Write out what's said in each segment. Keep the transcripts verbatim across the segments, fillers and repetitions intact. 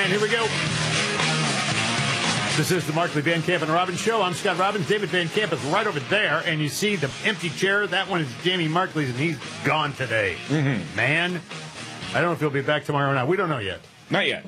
And here we go. This is the Markley, Van Camp, and Robbins Show. I'm Scott Robbins. David Van Camp is right over there, and you see the empty chair. That one is Jamie Markley's, and he's gone today. Mm-hmm. Man, I don't know if he'll be back tomorrow or not. We don't know yet. Not yet.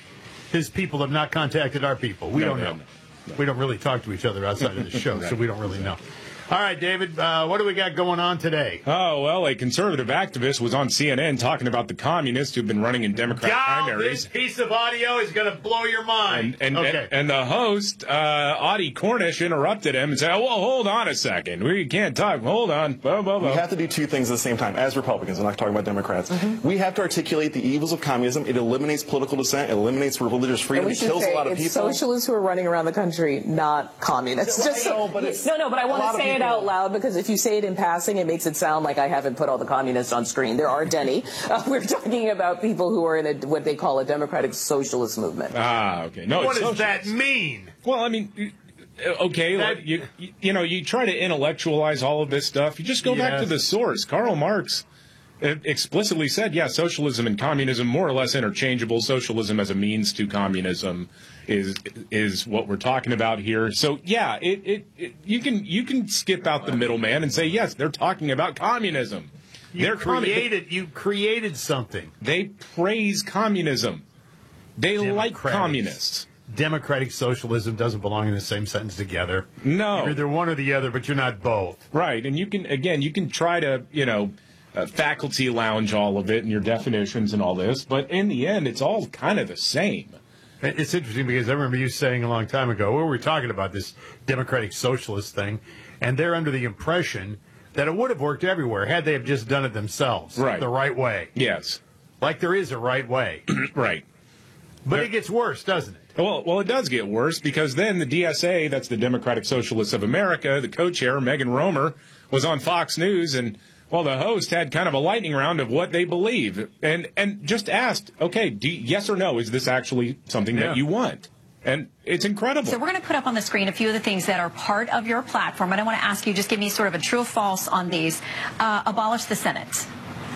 His people have not contacted our people. We no, don't no, know. No, no. We don't really talk to each other outside of the show, right. so we don't really know. All right, David, uh, what do we got going on today? Oh, well, a conservative activist was on C N N talking about the communists who've been running in Democrat God, primaries. This piece of audio is going to blow your mind. And, and, okay. and, and the host, uh, Audie Cornish, interrupted him and said, oh, well, hold on a second. We can't talk. Hold on. Blah, blah, blah. We have to do two things at the same time. As Republicans, I'm not talking about Democrats. Mm-hmm. We have to articulate the evils of communism. It eliminates political dissent. It eliminates religious freedom. It kills a lot of it's people. It's socialists who are running around the country, not communists. Well, Just I know, but it's no, no, but I want to say it out loud because if you say it in passing, it makes it sound like I haven't put all the communists on screen. There are Denny. Uh, we're talking about people who are in a, what they call a democratic socialist movement. Ah, okay. No, what it's does socialist. that mean? Well, I mean, okay, that, you, you you know, you try to intellectualize all of this stuff. You just go yes. back to the source. Karl Marx explicitly said, yeah, socialism and communism more or less interchangeable. Socialism as a means to communism is is what we're talking about here. So yeah, it, it, it you can you can skip out the middleman and say yes, they're talking about communism. You they're created you created something. They praise communism. They like communists. Democratic socialism doesn't belong in the same sentence together. No, you're either one or the other, but you're not both. Right, and you can again you can try to you know. Uh, faculty lounge all of it and your definitions and all this, but in the end, it's all kind of the same. It's interesting because I remember you saying a long time ago, well, we were talking about this democratic socialist thing, and they're under the impression that it would have worked everywhere had they have just done it themselves, right. the right way. Yes. Like there is a right way. Right. But there, it gets worse, doesn't it? Well, well, it does get worse because then the D S A, that's the Democratic Socialists of America, the co-chair, Megan Romer, was on Fox News, and well, the host had kind of a lightning round of what they believe, and and just asked, okay, do, yes or no, is this actually something yeah. that you want? And it's incredible. So we're going to put up on the screen a few of the things that are part of your platform, and I want to ask you, just give me sort of a true or false on these. Uh, abolish the Senate.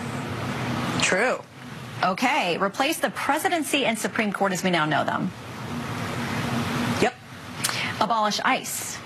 True. Okay. Replace the presidency and Supreme Court as we now know them. Yep. Abolish ICE.